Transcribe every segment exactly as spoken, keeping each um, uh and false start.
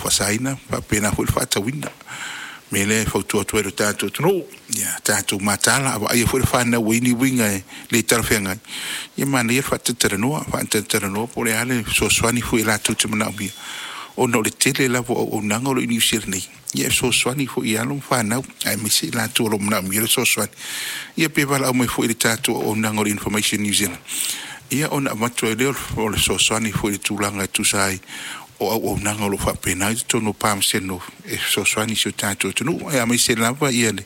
fasaina pa pena fu fata winda mele fautu tu ero tato no ya tato matala aba ia fu fa na wini winga le tarfenga ia mane fa terno fa terno por ale so swani fu la tu tmana bi o no le tele la vo o nanga lo ni sirni ia so swani fu ia lo fa na ai mi si la tu lo na mi so swani ia pe vala o me fu le tato o nanga information New Zealand ia ona matro le o le so swani fu le tulanga tu sai o o nanga lo fa pena to no pam seno e so swani so tato tu no ia mi se lava ia le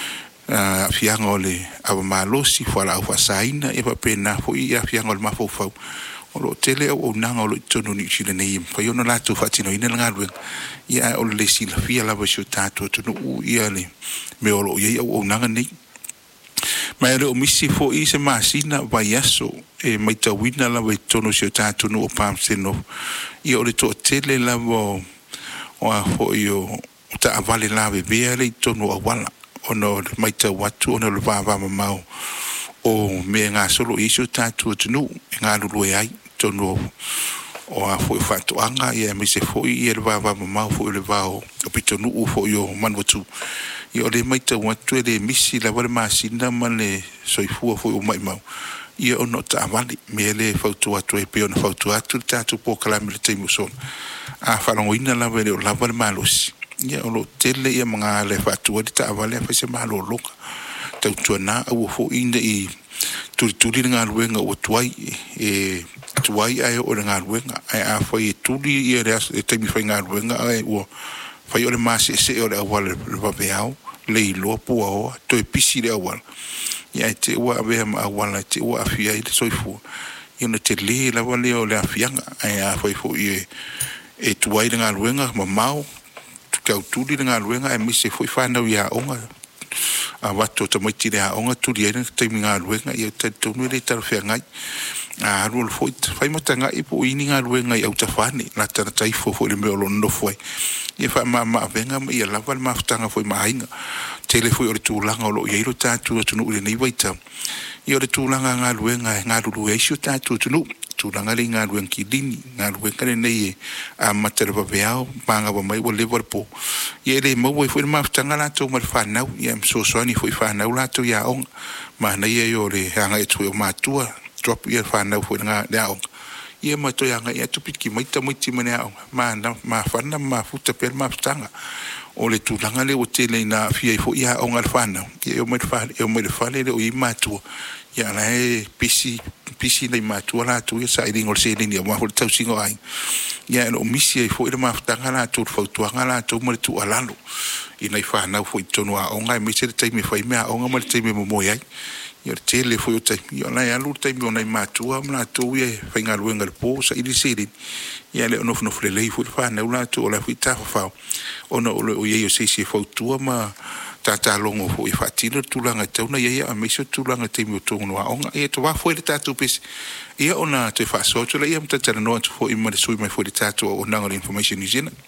a fianga le ava malosi fa la fa saina e fa pena fu ia fianga le mafo fa o lo tele o nanga lo tono ni chile nei fa yo no la tu fa tino ina nga lwen ia o le sila fia la so tato tu no ia le me o lo ia o nanga nei ma ero misi fo i se masina vai aso e mai tawina la vai tono si o tato no o pam seno i o le to tele la vo o a fo i o ta avale la ve vea le tono a wala o no mai tawatu o no le vava mamau o me nga solo i si o tato tunu nga lulu e ai tono o a fo i fatu anga i a mi se fo i e le vava mamau fo i le vao o pito nu u fo i o manwatu i o le mai tau atu e le misi la wale masina ma le soifua fo o mai mau i o no ta avali me le fautu atu e peo na fautu atu tatu po kalami le teimu son a whalongo ina la wale o la wale malosi i o lo tele i a mga le fatu adi ta avali a whaise malo loka tau tuana au fo ina i turi turi ngā ruenga o tuai e tuai ai o ngā ruenga ai a whai e turi i a reas e teimi whai ngā ruenga ai o whai o le masi e se o le awale le waweao le i loa pua hoa to e pisi le awala ia te ua awea ma awala te ua awhia i le soifua i ona te le la wale o le awhianga ai a whai fo i e e tuai le ngā ruenga ma mau kau turi le ngā ruenga e mise fo i whanau i a onga a wato ta maiti le a onga turi e na taimi ngā ruenga i o te tonu le tarwhia ngai a haru le fo i whai matanga i po ini ngā ruenga i au ta whane la tana taifo fo i le meo lo nofo ai ia fa ma ma venga ia lava le mafutanga foi mainga tele foi o le tulanga o lo ia ilo tatu tunu le nei waita ia le tulanga nga luenga nga lulu e sio tatu tunu tulanga le nga luen kidini nga luen kane nei a matere va veao panga va mai o Liverpool ia le mo foi le mafutanga la to ma fa nau ia so so ni foi fa nau la to ia on ma nei e o le hanga e tu o matua drop ia fa nau foi nga le on ia ma to yanga ia tu piki mai ta mai ti mane au ma na ma fana ma futa per ma stanga o le tu langa le o tele na fia fo ia o ngal fana ia o mai fa o mai fa le o i ma tu ia na e pisi pisi nei ma tu la tu ia sa i ngol se ni ma ho tau singo ai ia no misi e fo i ma stanga la tu fo tu ngala tu mo tu alalo i nei fa na fo i tonu a o ngai me se te me fa i me a o ngai me te me mo mo ai ia tele foi o tai ia na ia lu tai mo nei matua na tu ia fainga luenga le po sa ili siri ia le no no frele foi fa na ula tu ola fita fa ona o o ia se se fo tu ma tata longo foi fa tilo tu langa tu na ia a me so tu langa te mo tu no onga ia tu va foi le tatu pis ia ona te fa so tu le ia mta tana no tu foi ma le sui mai foi le tatu o nanga information ni jena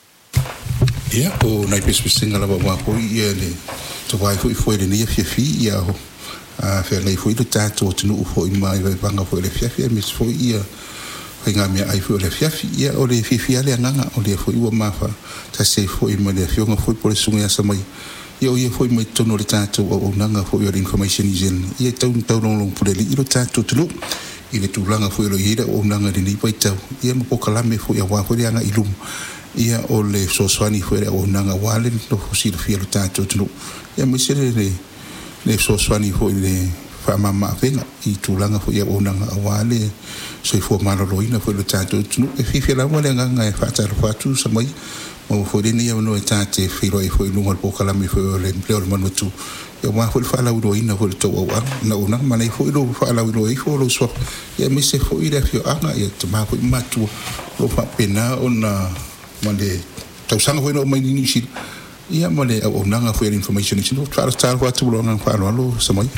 ia o na pis pis singa la ba ko ia le tu vai foi foi le ni fi fi ia a fe nei foi le tato tunu fo i mai vai vanga foi le fiafi mis foi ia foi nga me ai foi le fiafi ia o le fifi ale nganga o le foi o mafa ta se foi mai le fionga foi por sunga sa mai ia ia foi mai tono le tato o nanga foi o information isen ia tau tau long long pule le tato tunu i le tulanga foi lo ira o nanga ni pai tau ia mo kalame foi a wa foi anga ilum ia o le soswani foi o nanga wale no fosil fielo tato tunu ia me se le le so swani fo le fa mama venga i tulanga fo ia onanga awale so fo maloloina fo le tato tunu e fifi la mo le nganga e fa taro fatu sa mai mo fo le ni no tate firo e fo i lunga po kala mi fo le pleo manu tu e ma fo fa la uroina fo le to wa na una mana fo i lo fa la uro e fo lo so e mi se fo i le fio anga e te ma fo i matu lo fa pena ona male tau sanga fo no mai ni si ia mole o nanga foi information ni no fala tal wa tu lo nang fala lo samai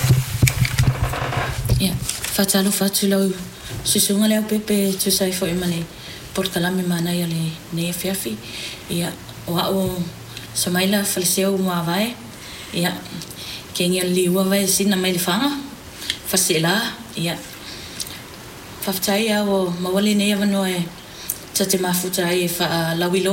ia fatalo fatalo se sunga le pepe tu sai foi male por kalame mana ia le ne fiafi ia o o samai la falseu mo vai ia quem ia liwa vai sina mai fanga fasela ia faftai o mawali ne ia no e tate mafutai fa lawilo